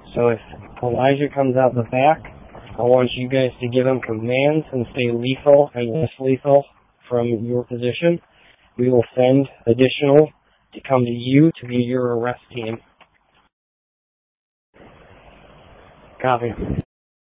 So if Elijah comes out the back, I want you guys to give him commands and stay lethal and less lethal from your position. We will send additional to come to you to be your arrest team. Copy.